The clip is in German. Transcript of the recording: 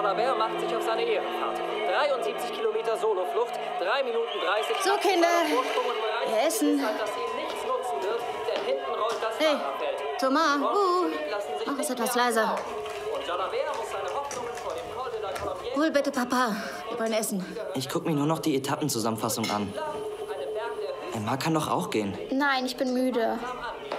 Jalabert macht sich auf seine Ehrenfahrt. 73 Kilometer Soloflucht, 3 Minuten 30. So, Kinder, wir essen. Dass ihm nichts nutzen wird, denn hinten rollt das Hey, Fahrerfeld. Thomas, mach es etwas leiser. Und Jalabert muss seine Hoffnungen vor dem Col de la Colombière... Hol bitte Papa, wir wollen essen. Ich guck mir nur noch die Etappenzusammenfassung an. Emma kann doch auch gehen. Nein, ich bin müde.